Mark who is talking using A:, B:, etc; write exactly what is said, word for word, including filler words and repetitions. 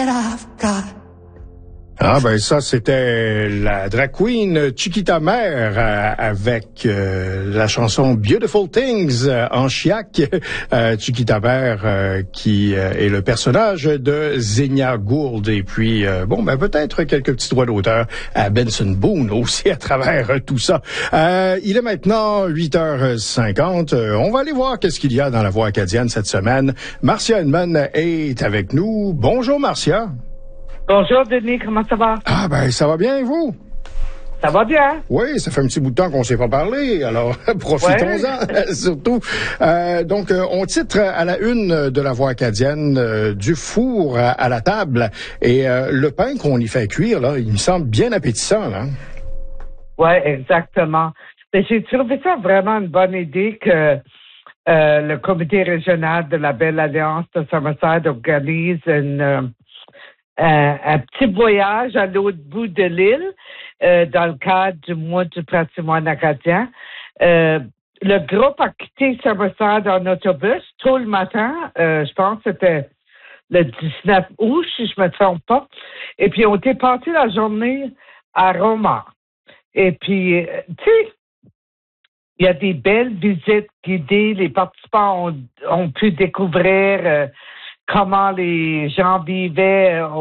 A: I've got.
B: Ah ben ça, c'était la drag queen Chiquita Mère euh, avec euh, la chanson Beautiful Things euh, en chiac. Euh, Chiquita Mère euh, qui euh, est le personnage de Xenia Gould. Et puis, euh, bon, ben peut-être quelques petits droits d'auteur à Benson Boone aussi à travers euh, tout ça. Euh, il est maintenant huit heures cinquante. Euh, on va aller voir qu'est-ce qu'il y a dans la voix acadienne cette semaine. Marcia Hedman est avec nous. Bonjour Marcia.
C: Bonjour Denis, comment ça va?
B: Ah ben ça va bien et vous?
C: Ça va bien.
B: Oui, ça fait un petit bout de temps qu'on ne s'est pas parlé, alors profitons-en ouais. surtout. Euh, donc, euh, on titre à la une de la Voix acadienne euh, du four à, à la table et euh, le pain qu'on y fait cuire, là, il me semble bien appétissant. Là.
C: Oui, exactement. Mais j'ai trouvé ça vraiment une bonne idée que euh, le comité régional de la Belle Alliance de Summerside organise une... Euh, Un, un petit voyage à l'autre bout de l'île euh, dans le cadre du mois du patrimoine acadien. Euh, le groupe a quitté Summerside en autobus tôt le matin. Euh, je pense que c'était le dix-neuf août, si je ne me trompe pas. Et puis, on était parti la journée à Roma. Et puis, tu sais, il y a des belles visites guidées. Les participants ont, ont pu découvrir euh, comment les gens vivaient